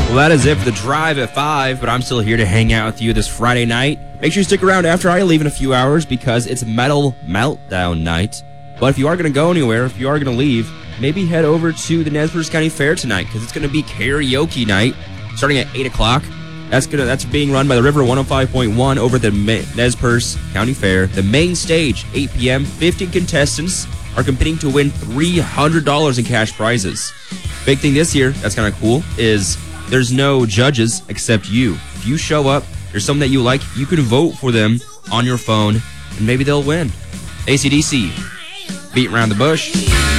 Well, that is it for the drive at 5, but I'm still here to hang out with you this Friday night. Make sure you stick around after I leave in a few hours because it's Metal Meltdown night. But if you are going to go anywhere, if you are going to leave, maybe head over to the Nez Perce County Fair tonight because it's going to be karaoke night starting at 8 o'clock. That's being run by the River 105.1 over at the Nez Perce County Fair. The main stage, 8 p.m., 50 contestants are competing to win $300 in cash prizes. Big thing this year that's kind of cool is there's no judges except you. If you show up, there's someone that you like, you can vote for them on your phone, and maybe they'll win. AC/DC, beat around the bush.